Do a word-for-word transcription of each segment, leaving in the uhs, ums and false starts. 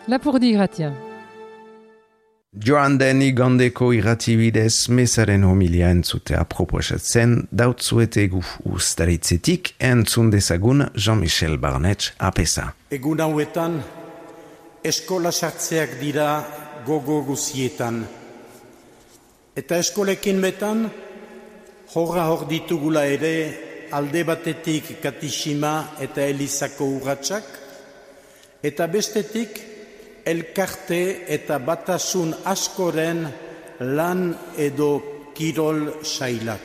Lapurdi irratia. Joan den igandeko irratibidez mesaren homilia entzutea proposatzen dautzuetegu ustaritzetik entzun dezagun Jean-Michel Barnetx apesa. Egun hauetan, eskola sartzeak dira gogo guzietan. Eta eskolekin betan, jorra hor ditugula ere alde batetik katixima eta elizako urratsak, eta bestetik elkarte eta batasun askoren lan edo kirol sailak.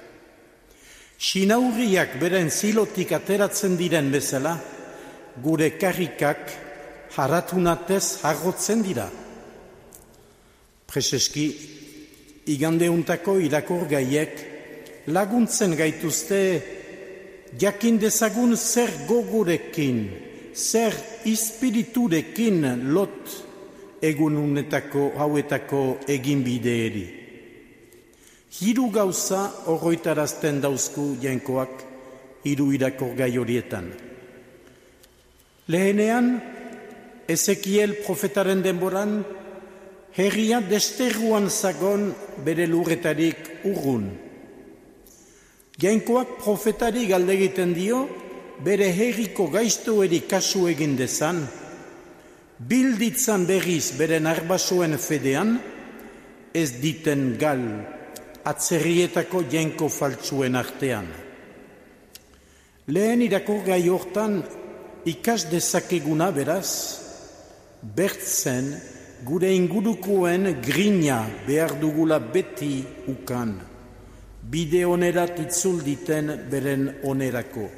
Sinaurriak beren zilotik ateratzen diren bezala, gure karrikak haratunatez harrotzen dira. Preseski, igandeuntako irakurgaiek laguntzen gaituzte jakin dezagun zer gogorekin, zer ispiriturekin lot egununetako hauetako eginbideeri. Hiru gauza horroitarazten dauzku jainkoak hiru irakurgai horietan. Lehenean, Ezekiel profetaren denboran, herria desterruan zagon bere lurretarik urrun. Jainkoak profetari galdegiten dio, bere herriko gaiztoeri kasu egin dezan, bilditzan berriz beren arbasoen fedean, ez diten gal atzerrietako jainko faltsuen artean. Lehen irakurgai hortan ikas dezakeguna beraz, bertzen gure ingurukoen grina behar dugula beti ukan, bide onerat itzul diten beren onerako.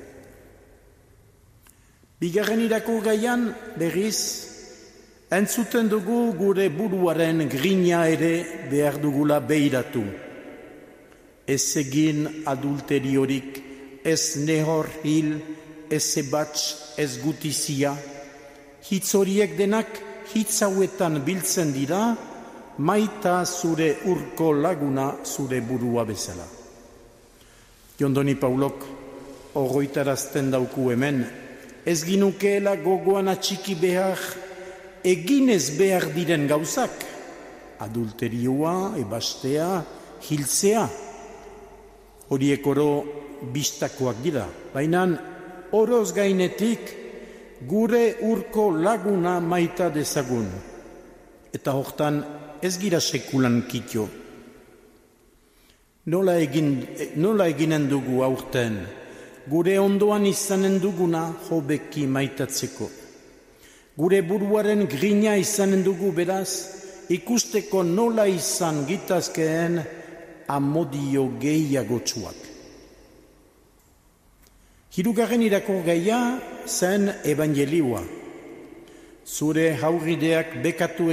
Bigarren irakurgaian berriz, entzuten dugu gure buruaren grina ere behar dugula behiratu. Ez egin adulteriorik, ez nehor hil, ez ebatx, ez gutizia. Hitz horiek denak hitz hauetan biltzen dira, maita zure urko laguna zure burua bezala. Jondoni Paulok horroitarazten dauku hemen, ez ginukeela gogoan atxiki behar, eginez behar diren gauzak, adulterioa, ebastea, hiltzea, horiek oro bistakoak dira, baina oroz gainetik gure urko laguna maita dezagun, eta hortan ez gira sekulan kitio. Nola, egin, nola eginen dugu aurten, gure ondoan izanen duguna hobeki maitatzeko. Gure buruaren grina izanen dugu beraz, ikusteko nola izan gitazkeen amodio gehiagotsuak. Hirugarren irakurgaia zen evangelioa. Zure haurrideak bekatu